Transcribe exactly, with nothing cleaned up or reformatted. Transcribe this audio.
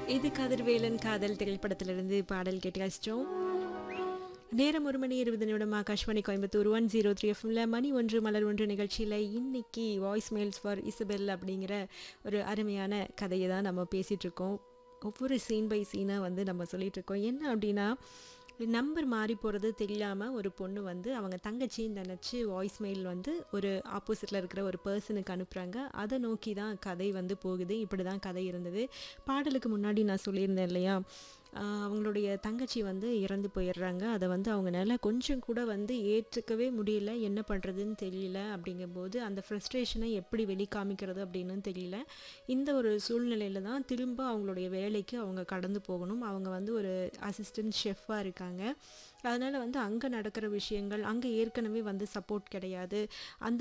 இது கதிர்வேலன் காதல் திரைப்படத்திலிருந்து பாடல் கேட்டு ரசிச்சோம். நேரம் ஒரு மணி இருபது நிமிடம் Akashvani Coimbatore one zero three எஃப்எம்ல மணி ஒன்று மலர் ஒன்று நிகழ்ச்சியில் இன்னைக்கு வாய்ஸ் மெயில்ஸ் ஃபார் இசபெல் அப்படிங்கிற ஒரு அருமையான கதையை தான் நம்ம பேசிகிட்டு இருக்கோம். ஒவ்வொரு சீன் பை சீனாக வந்து நம்ம சொல்லிகிட்டு இருக்கோம். என்ன அப்படின்னா, நம்பர் மாறி போகிறது தெரியாமல் ஒரு பொண்ணு வந்து அவங்க தங்கச்சின்னு நினச்சி வாய்ஸ் மெயில் வந்து ஒரு ஆப்போசிட்டில் இருக்கிற ஒரு பர்சனுக்கு அனுப்புகிறாங்க. அதை நோக்கி தான் கதை வந்து போகுது. இப்படி தான் கதை இருந்தது. பாடலுக்கு முன்னாடி நான் சொல்லியிருந்தேன் இல்லையா, ஆஹ் அவங்களுடைய தங்கச்சி வந்து இறந்து போயிடுறாங்க. அதை வந்து அவங்களால கொஞ்சம் கூட வந்து ஏற்றுக்கவே முடியல. என்ன பண்ணுறதுன்னு தெரியல. அப்படிங்கும்போது அந்த ஃப்ரஸ்ட்ரேஷனை எப்படி வெளிக்காமிக்கிறது அப்படின்னு தெரியல. இந்த ஒரு சூழ்நிலையில் தான் திரும்ப அவங்களுடைய வேலைக்கு அவங்க கடந்து போகணும். அவங்க வந்து ஒரு அசிஸ்டன்ட் ஷெஃப்பாக இருக்காங்க. அதனால் வந்து அங்கே நடக்கிற விஷயங்கள், அங்கே ஏற்கனவே வந்து சப்போர்ட் கிடையாது. அந்த